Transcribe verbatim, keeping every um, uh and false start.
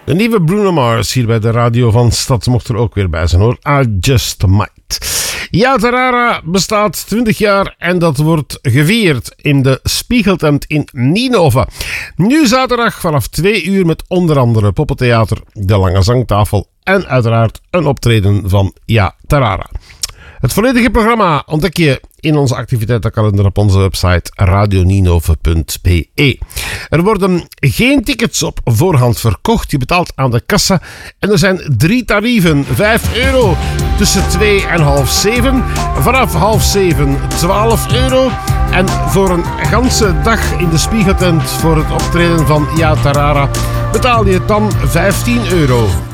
De nieuwe Bruno Mars hier bij de radio van Stad mocht er ook weer bij zijn hoor. I Just Might. Ja, Tarara bestaat twintig jaar en dat wordt gevierd in de Spiegeltent in Ninove. Nu zaterdag vanaf twee uur met onder andere Poppentheater, De Lange Zangtafel en uiteraard een optreden van Ja, Tarara. Het volledige programma ontdek je in onze activiteitenkalender op onze website radioninove punt b e. Er worden geen tickets op voorhand verkocht. Je betaalt aan de kassa. En er zijn drie tarieven. vijf euro tussen twee en half zeven. Vanaf half zeven twaalf euro. En voor een ganse dag in de Spiegeltent voor het optreden van Ja Tarara betaal je dan vijftien euro.